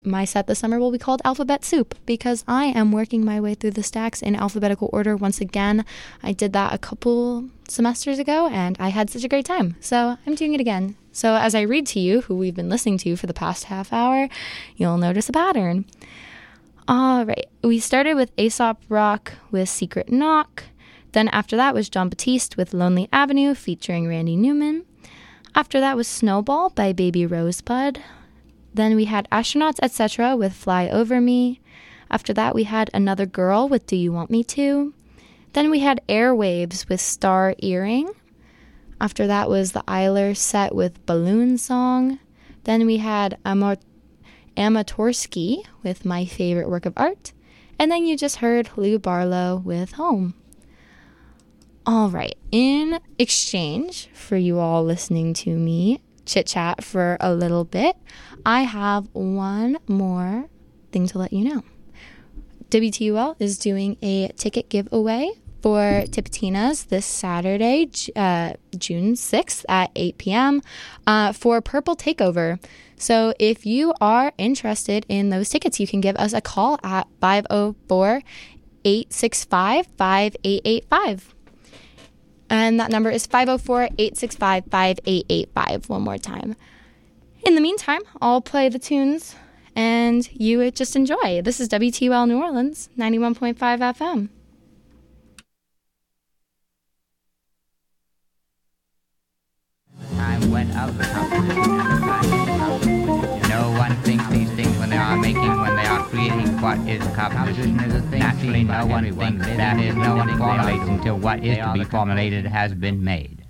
My set this summer will be called Alphabet Soup because I am working my way through the stacks in alphabetical order once again. I did that a couple semesters ago and I had such a great time, so I'm doing it again. So as I read to you, who we've been listening to for the past half hour, you'll notice a pattern. All right, we started with Aesop Rock with Secret Knock. Then after that was Jon Batiste with Lonely Avenue featuring Randy Newman. After that was Snowball by Baby Rosebud. Then we had Astronauts Etc. with Fly Over Me. After that, we had Another Girl with Do You Want Me To. Then we had Airwaves with Star Earring. After that was the Eiler set with Balloon Song. Then we had Amatorsky with My Favorite Work of Art. And then you just heard Lou Barlow with Home. All right, in exchange for you all listening to me chit-chat for a little bit, I have one more thing to let you know. WTUL is doing a ticket giveaway for Tipitina's this Saturday, June 6th at 8 p.m. For Purple Takeover. So if you are interested in those tickets, you can give us a call at 504-865-5885. And that number is 504-865-5885. One more time. In the meantime, I'll play the tunes and you just enjoy. This is WTUL New Orleans, 91.5 FM. Time went up the competition and the time. No one thinks these things when they are creating what is composition is a thing. Naturally, no one thinks that is. No one formulates until what is to be formulated has been made.